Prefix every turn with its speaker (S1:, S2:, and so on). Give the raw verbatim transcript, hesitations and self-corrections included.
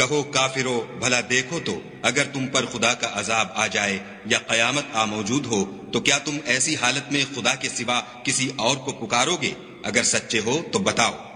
S1: कहो काफिरो, भला देखो तो अगर तुम पर खुदा का अजाब आ जाए या कयामत आ मौजूद हो तो क्या तुम ऐसी हालत में खुदा के सिवा किसी और को पुकारोगे? अगर सच्चे हो तो बताओ।